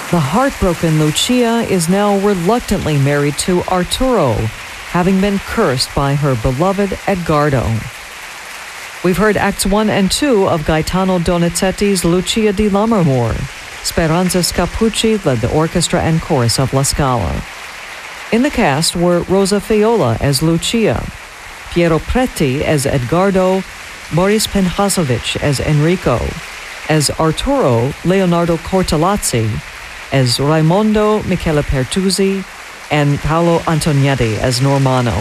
The heartbroken Lucia is now reluctantly married to Arturo, having been cursed by her beloved Edgardo. We've heard Acts 1 and 2 of Gaetano Donizetti's Lucia di Lammermoor. Speranza Scapucci led the orchestra and chorus of La Scala. In the cast were Rosa Faiola as Lucia, Piero Preti as Edgardo, Boris Penhasovich as Enrico, as Arturo, Leonardo Cortellazzi, as Raimondo Michele Pertuzzi, and Paolo Antonietti as Normanno.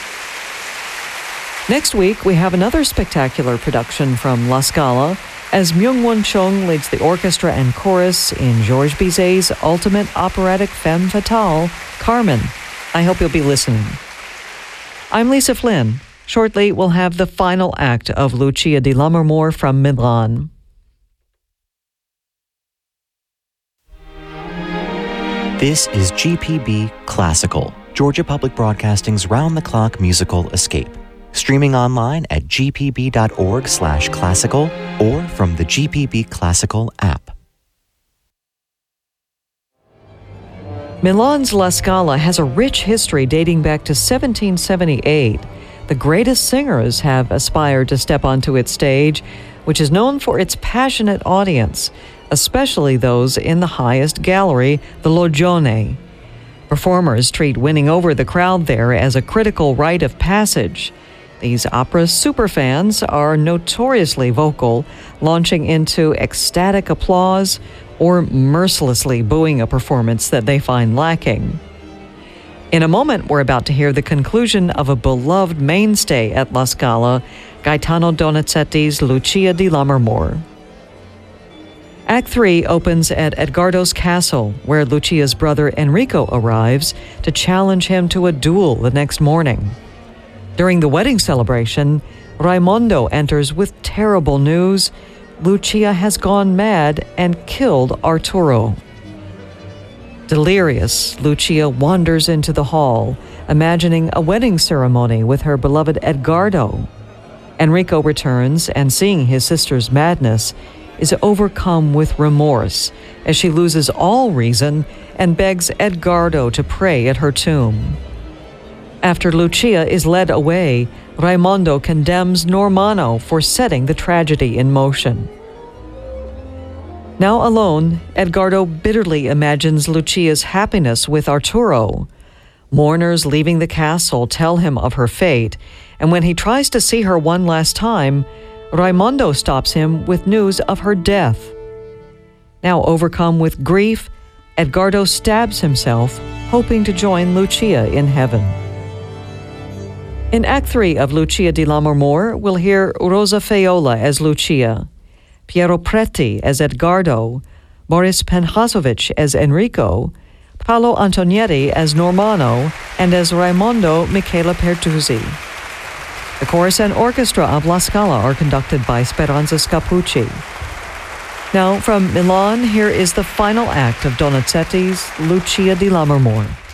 Next week, we have another spectacular production from La Scala as Myung-Won Chung leads the orchestra and chorus in Georges Bizet's ultimate operatic femme fatale, Carmen. I hope you'll be listening. I'm Lisa Flynn. Shortly, we'll have the final act of Lucia di Lammermoor from Milan. This is GPB Classical, Georgia Public Broadcasting's round-the-clock musical escape. Streaming online at gpb.org/classical or from the GPB Classical app. Milan's La Scala has a rich history dating back to 1778. The greatest singers have aspired to step onto its stage, which is known for its passionate audience, especially those in the highest gallery, the Loggione. Performers treat winning over the crowd there as a critical rite of passage. These opera superfans are notoriously vocal, launching into ecstatic applause or mercilessly booing a performance that they find lacking. In a moment, we're about to hear the conclusion of a beloved mainstay at La Scala, Gaetano Donizetti's Lucia di Lammermoor. Act 3 opens at Edgardo's castle, where Lucia's brother Enrico arrives to challenge him to a duel the next morning. During the wedding celebration, Raimondo enters with terrible news. Lucia has gone mad and killed Arturo. Delirious, Lucia wanders into the hall, imagining a wedding ceremony with her beloved Edgardo. Enrico returns and, seeing his sister's madness, is overcome with remorse as she loses all reason and begs Edgardo to pray at her tomb. After Lucia is led away, Raimondo condemns Normanno for setting the tragedy in motion. Now alone, Edgardo bitterly imagines Lucia's happiness with Arturo. Mourners leaving the castle tell him of her fate, and when he tries to see her one last time, Raimondo stops him with news of her death. Now overcome with grief, Edgardo stabs himself, hoping to join Lucia in heaven. In Act 3 of Lucia di Lammermoor, we'll hear Rosa Faiola as Lucia, Piero Preti as Edgardo, Boris Penhasovich as Enrico, Paolo Antonietti as Normanno, and as Raimondo Michele Pertuzzi. The chorus and orchestra of La Scala are conducted by Speranza Scapucci. Now, from Milan, here is the final act of Donizetti's Lucia di Lammermoor.